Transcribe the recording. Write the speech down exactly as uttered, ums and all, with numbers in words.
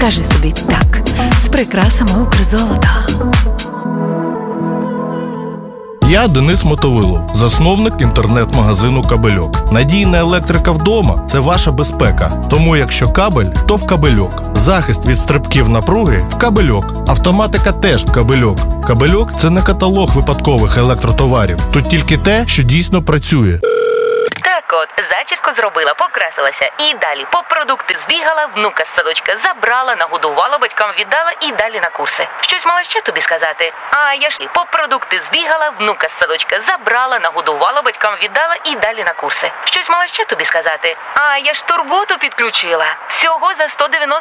Скажи собі так з прикрасами Укрзолота. Я Денис Мотовилов, засновник інтернет-магазину «Кабельок». Надійна електрика вдома – це ваша безпека. Тому якщо кабель, то в «Кабельок». Захист від стрибків напруги – в «Кабельок». Автоматика теж в «Кабельок». «Кабельок» – це не каталог випадкових електротоварів. Тут тільки те, що дійсно працює. Так от, зачіску зробила, покрасилася і далі по продукти збігала, внука з садочка забрала, нагодувала, батькам віддала і далі на курси. Щось мала ще тобі сказати? А я ж по продукти збігала, внука з садочка забрала, нагодувала, батькам віддала і далі на курси. Щось мала ще тобі сказати? А я ж турботу підключила. Всього за сто дев'яносто